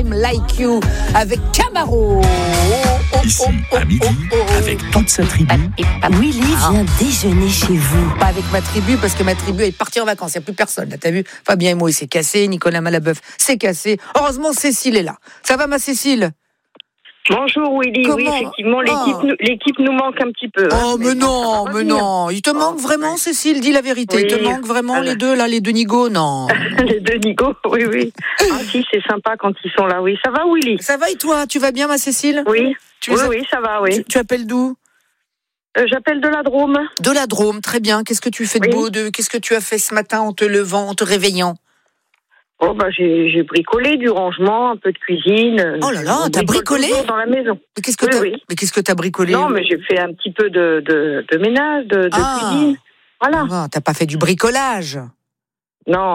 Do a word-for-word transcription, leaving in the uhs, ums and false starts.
Time Like You avec Camaro. Oh, oh, Ici, oh, oh, à midi, oh, oh, oh. avec toute sa tribu. Willy vient déjeuner chez vous. Pas avec ma tribu, parce que ma tribu est partie en vacances. Il n'y a plus personne. Là, t'as vu, Fabien et moi, il s'est cassé. Nicolas Malabeuf s'est cassé. Heureusement, Cécile est là. Ça va, ma Cécile? Bonjour Willy, Comment oui effectivement l'équipe, oh. nous, l'équipe nous manque un petit peu. Oh hein, mais, mais non, bon, mais non, il te oh, manque vraiment ouais. Cécile, dis la vérité, Oui. il te manque vraiment Alors. les deux là, les deux nigauds, non. Les deux Nico, oui oui. Ah si, c'est sympa quand ils sont là, oui. Ça va Willy? Ça va et toi, tu vas bien ma Cécile? Oui, tu oui, as... oui, ça va, oui. Tu, tu appelles d'où? Euh, j'appelle de la Drôme. De la Drôme, très bien. Qu'est-ce que tu fais de Oui. beau de... Qu'est-ce que tu as fait ce matin en te levant, en te réveillant? Oh bah j'ai, j'ai bricolé du rangement, un peu de cuisine. Oh là là, On t'as bricole bricolé toujours dans la maison. Mais qu'est-ce que Oui, t'as... oui. Mais qu'est-ce que t'as bricolé? Non, mais j'ai fait un petit peu de, de, de ménage, de, de Ah. cuisine. Voilà. Ah, t'as pas fait du bricolage? Non.